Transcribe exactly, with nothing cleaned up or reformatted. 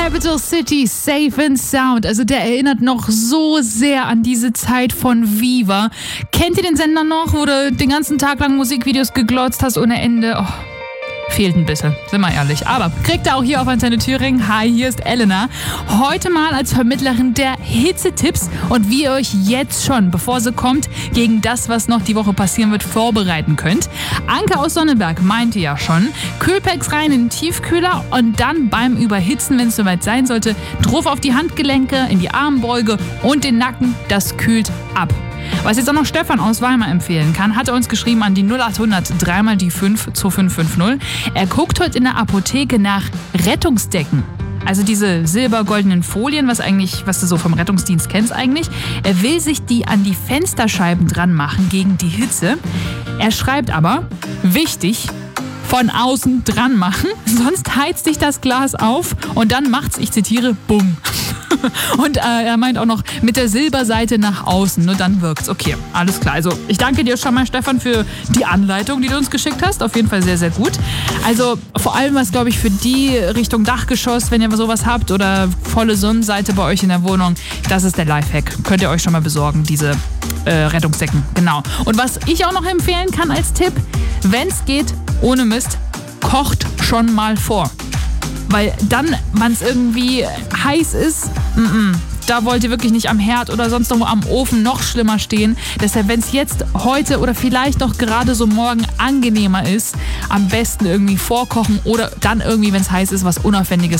Capital City, Safe and Sound. Also der erinnert noch so sehr an diese Zeit von Viva. Kennt ihr den Sender noch, wo du den ganzen Tag lang Musikvideos geglotzt hast ohne Ende? Oh. Fehlt ein bisschen, sind wir ehrlich. Aber kriegt ihr auch hier auf Antenne Thüringen. Hi, hier ist Elena. Heute mal als Vermittlerin der Hitzetipps und wie ihr euch jetzt schon, bevor sie kommt, gegen das, was noch die Woche passieren wird, vorbereiten könnt. Anke aus Sonneberg meinte ja schon, Kühlpacks rein in den Tiefkühler und dann beim Überhitzen, wenn es soweit sein sollte, drauf auf die Handgelenke, in die Armbeuge und den Nacken. Das kühlt ab. Was jetzt auch noch Stefan aus Weimar empfehlen kann, hat er uns geschrieben an die null acht hundert drei mal die fünf zwei fünf fünf null. Er guckt heute in der Apotheke nach Rettungsdecken. Also diese silbergoldenen Folien, was eigentlich, was du so vom Rettungsdienst kennst eigentlich. Er will sich die an die Fensterscheiben dran machen gegen die Hitze. Er schreibt aber, wichtig, von außen dran machen, sonst heizt sich das Glas auf und dann macht's, ich zitiere, bumm. Und äh, er meint auch noch mit der Silberseite nach außen, nur dann wirkt's. Okay, alles klar. Also ich danke dir schon mal, Stefan, für die Anleitung, die du uns geschickt hast. Auf jeden Fall sehr, sehr gut. Also vor allem was, glaube ich, für die Richtung Dachgeschoss, wenn ihr sowas habt oder volle Sonnenseite bei euch in der Wohnung, das ist der Lifehack. Könnt ihr euch schon mal besorgen, diese äh, Rettungsdecken. Genau. Und was ich auch noch empfehlen kann als Tipp, wenn's geht, ohne Mist, kocht schon mal vor. Weil dann, wenn es irgendwie heiß ist, m-m, da wollt ihr wirklich nicht am Herd oder sonst noch am Ofen noch schlimmer stehen. Deshalb, wenn es jetzt heute oder vielleicht noch gerade so morgen angenehmer ist, am besten irgendwie vorkochen oder dann irgendwie, wenn es heiß ist, was Unaufwendiges